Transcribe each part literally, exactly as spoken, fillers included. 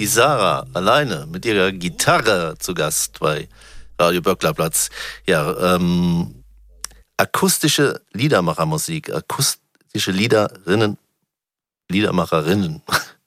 die Sarah alleine mit ihrer Gitarre zu Gast bei Radio Böcklerplatz. Ja, ähm, akustische Liedermachermusik, akustische Liederinnen, Liedermacherinnen.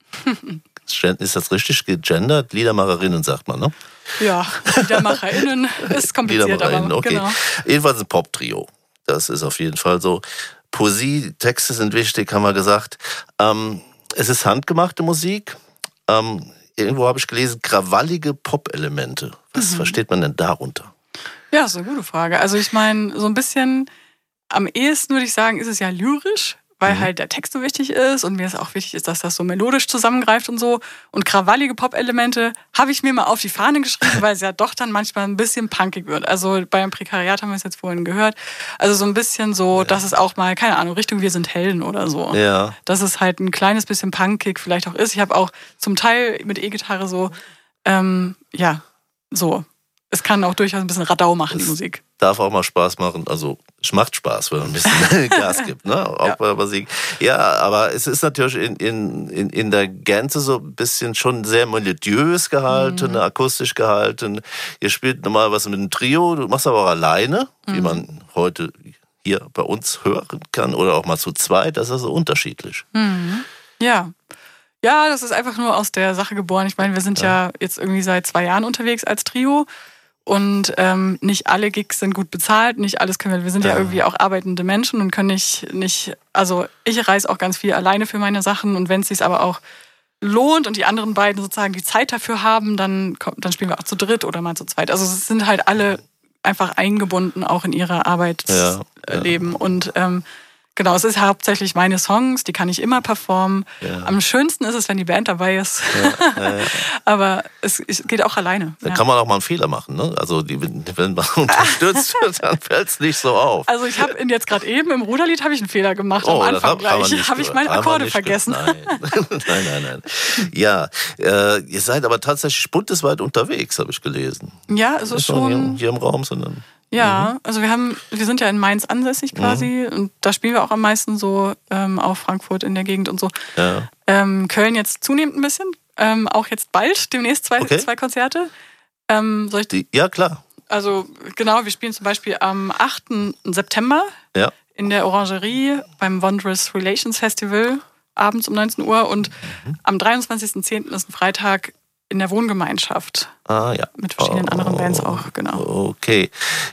Ist das richtig gegendert? Liedermacherinnen sagt man, ne? Ja, LiedermacherInnen ist kompliziert, aber okay. Genau. Jedenfalls ein Pop-Trio. Das ist auf jeden Fall so. Poesie, Texte sind wichtig, haben wir gesagt. Ähm, es ist handgemachte Musik. Ähm, irgendwo habe ich gelesen, krawallige Pop-Elemente. Was mhm. versteht man denn darunter? Ja, das ist eine gute Frage. Also ich meine, so ein bisschen, am ehesten würde ich sagen, ist es ja lyrisch, weil mhm. halt der Text so wichtig ist und mir ist auch wichtig ist, dass das so melodisch zusammengreift und so. Und krawallige Pop-Elemente habe ich mir mal auf die Fahne geschrieben, weil es ja doch dann manchmal ein bisschen punkig wird. Also beim Prekariat haben wir es jetzt vorhin gehört. Also so ein bisschen so, ja. dass es auch mal, keine Ahnung, Richtung Wir sind Helden oder so. Ja. Dass es halt ein kleines bisschen punkig vielleicht auch ist. Ich habe auch zum Teil mit E-Gitarre so, ähm, ja, so. Es kann auch durchaus ein bisschen Radau machen, die Musik. Darf auch mal Spaß machen. Also es macht Spaß, wenn man ein bisschen Gas gibt, ne? Auch ja. bei der Musik. Ja, aber es ist natürlich in, in, in, in der Gänze so ein bisschen schon sehr melodiös gehalten, mhm. akustisch gehalten. Ihr spielt normal was mit einem Trio, du machst aber auch alleine, mhm. wie man heute hier bei uns hören kann, oder auch mal zu zweit. Das ist also unterschiedlich. Mhm. Ja. Ja, das ist einfach nur aus der Sache geboren. Ich meine, wir sind ja, ja jetzt irgendwie seit zwei Jahren unterwegs als Trio. Und ähm, nicht alle Gigs sind gut bezahlt, nicht alles können wir. Wir sind ja, ja irgendwie auch arbeitende Menschen und können nicht, nicht, also ich reise auch ganz viel alleine für meine Sachen und wenn es sich aber auch lohnt und die anderen beiden sozusagen die Zeit dafür haben, dann, dann spielen wir auch zu dritt oder mal zu zweit. Also es sind halt alle einfach eingebunden auch in ihre Arbeitsleben. Ja, ja. Und ähm, genau, es ist hauptsächlich meine Songs, die kann ich immer performen. Ja. Am schönsten ist es, wenn die Band dabei ist. Ja, ja, ja. Aber es geht auch alleine. Da ja. kann man auch mal einen Fehler machen, ne? Also die, wenn man unterstützt wird, dann fällt es nicht so auf. Also ich habe jetzt gerade eben im Ruderlied habe ich einen Fehler gemacht. Oh, am Anfang hab, gleich habe ich meine Akkorde vergessen. Nein. nein, nein, nein. Ja, äh, ihr seid aber tatsächlich bundesweit unterwegs, habe ich gelesen. Ja, also nicht schon. Nur hier, hier im Raum, sondern... Ja, mhm. also wir haben, wir sind ja in Mainz ansässig quasi mhm. und da spielen wir auch am meisten so, ähm, auch Frankfurt in der Gegend und so. Ja. Ähm, Köln jetzt zunehmend ein bisschen, ähm, auch jetzt bald, demnächst zwei, okay. zwei Konzerte. Ähm, soll ich Die, ja, klar. Also genau, wir spielen zum Beispiel am achten September ja. in der Orangerie beim Wondrous Relations Festival abends um neunzehn Uhr und mhm. am dreiundzwanzigsten zehnten ist ein Freitag in der Wohngemeinschaft. Ah, ja. Mit verschiedenen oh, anderen Bands auch, genau. Okay.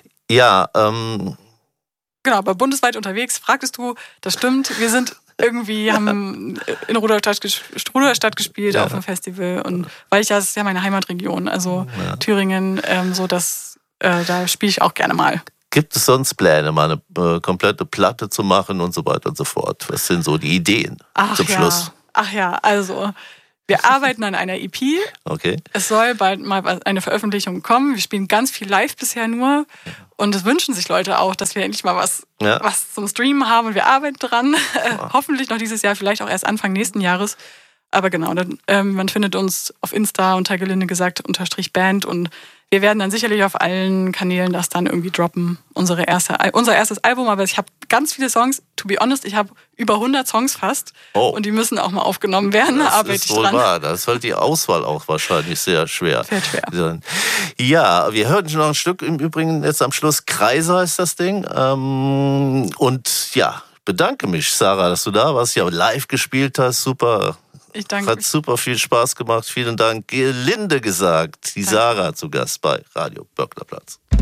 Ja, ähm. Genau, aber bundesweit unterwegs, fragtest du, das stimmt. Wir sind irgendwie, haben in Rudolstadt, Rudolstadt gespielt ja. auf einem Festival. Und weil ich ja, das ist ja meine Heimatregion, also ja. Thüringen, ähm, so dass, äh, da spiele ich auch gerne mal. Gibt es sonst Pläne, mal eine äh, komplette Platte zu machen und so weiter und so fort? Was sind so die Ideen Ach, zum ja. Schluss? Ach ja, also... Wir arbeiten an einer E P. Okay. Es soll bald mal eine Veröffentlichung kommen. Wir spielen ganz viel live bisher nur. Und es wünschen sich Leute auch, dass wir endlich mal was, ja. was zum Streamen haben. Und wir arbeiten dran. Ja. Hoffentlich noch dieses Jahr, vielleicht auch erst Anfang nächsten Jahres. Aber genau, dann, ähm, man findet uns auf Insta unter gelinde gesagt unterstrich Band. Und wir werden dann sicherlich auf allen Kanälen das dann irgendwie droppen. Unsere erste, unser erstes Album. Aber ich habe ganz viele Songs. To be honest, ich habe über hundert Songs fast. Oh. Und die müssen auch mal aufgenommen werden. Da arbeite ich dran. Das ist wohl wahr. Da ist halt die Auswahl auch wahrscheinlich sehr schwer. Sehr schwer. Ja, wir hörten schon noch ein Stück im Übrigen jetzt am Schluss. Kreise heißt das Ding. Und ja, bedanke mich, Sarah, dass du da warst. Ja, live gespielt hast. Super. Ich danke. Hat super viel Spaß gemacht. Vielen Dank. Gelinde gesagt, die Danke. Sarah zu Gast bei Radio Böcklerplatz.